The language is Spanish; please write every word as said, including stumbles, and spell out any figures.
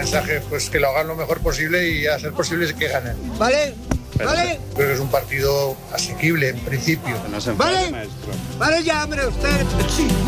mensaje, pues que lo hagan lo mejor posible y a ser posible que ganen. ¿Vale? Pero ¿Vale? Creo que es un partido asequible en principio. ¿Vale? ¿Vale ya, hombre, usted?